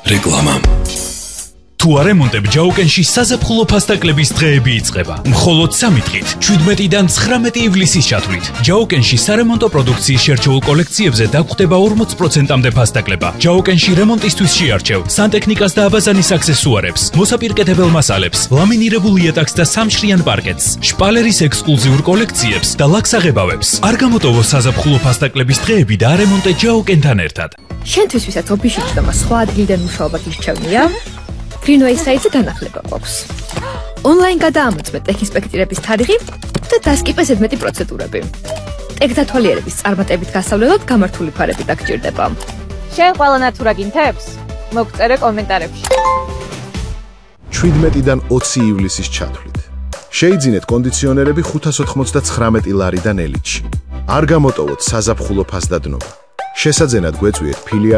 რეკლამა. თუ არემონტებ ჯაუკენში საზაფხულო ფასტაკლების დღეები იწყება. მხოლოდ 3 დღით, 17-დან 19 ივლისის ჩათვლით. ჯაუკენში სარემონტო პროდუქციის შერჩეულ კოლექციებზე დაგხვდება 40%-მდე ფასტაკლება. ჯაუკენში რემონტისთვის შეარჩევ სანტექნიკას და აბაზანის აქსესუარებს, მოსაპირკეთებელ მასალებს, ლამინირებულ იატაკს და სამშრიან პარკეტს, შპალერის ექსკლუზიურ კოლექციებს და ლაქსაღებავებს. არ გამოტოვო საზაფხულო ფასტაკლების დღეები და არემონტე ჯაუკენთან ერთად. შენთვის ვისაც ოფისში და სხვა ადგილიდან მუშაობა გირჩევნია? Greenway საიტზე განახლება გვაქვს. Online გადაამოწმეთ ტექინსპექტირების თარიღი და დასკიპეს ზედმეტი პროცედურები. ტექდათვალიერების წარმატებით გასავლელად გამართული ფარები დაგჭირდება. შენ ყველა ნატურა გინთებს? მოგწერე კომენტარებში. 17-დან 20 ივლისის ჩათვლით. შეიძინეთ კონდიციონერები 599 ლარიდან ელიტში. არ გამოტოვოთ საზაფხულო ფასდადნობა. შესაძენად გვეწვიეთ ფილიალ